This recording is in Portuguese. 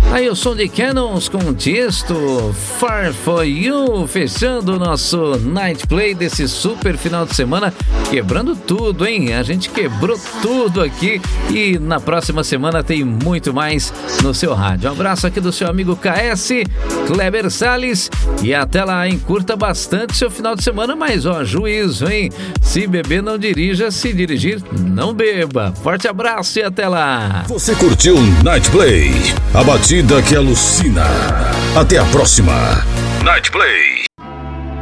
Aí o som de Cannons com Tiesto, Far For You, fechando o nosso Night Play desse super final de semana, quebrando tudo, hein? A gente quebrou tudo aqui e na próxima semana tem muito mais no seu rádio. Um abraço aqui do seu amigo KS, Kleber Salles, e até lá, hein? Curta bastante seu final de semana, mas ó, juízo, hein? Se beber, não dirija, se dirigir, não beba. Forte abraço e até lá. Você curtiu Night Play, a batida que alucina. Até a próxima. Night Play.